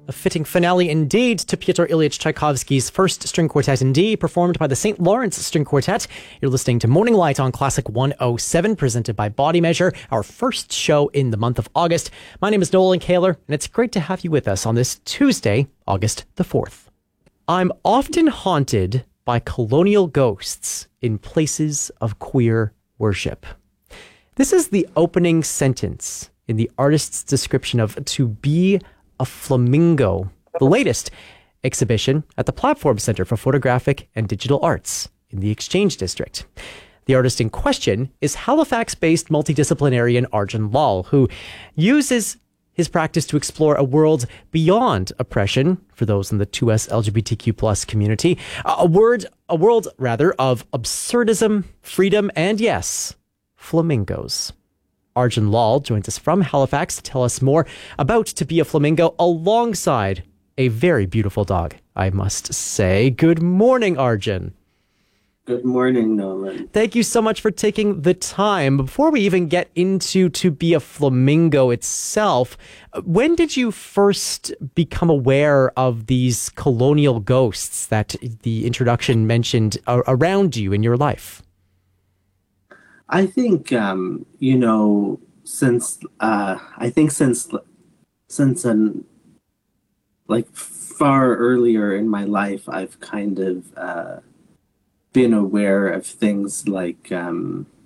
A fitting finale indeed to Pyotr Ilyich Tchaikovsky's First String Quartet in D, performed by the St. Lawrence String Quartet. You're listening to Morning Light on Classic 107, presented by Body Measure, our first show in the month of August. My name is Nolan Kaler, and it's great to have you with us on this Tuesday, August the 4th. I'm often haunted by colonial ghosts in places of queer worship. This is the opening sentence in the artist's description of To Be a Flamingo, the latest exhibition at the Platform Center for Photographic and Digital Arts in the Exchange District. The artist in question is Halifax-based multidisciplinarian Arjun Lal, who uses his practice to explore a world beyond oppression for those in the 2S LGBTQ+ community, a world of absurdism, freedom, and yes, flamingos. Arjun Lal joins us from Halifax to tell us more about To Be a Flamingo alongside a very beautiful dog, I must say. Good morning, Arjun. Good morning, Nolan. Thank you so much for taking the time. Before we even get into To Be a Flamingo itself, when did you first become aware of these colonial ghosts that the introduction mentioned around you in your life? I think, since far earlier in my life, I've kind of been aware of things like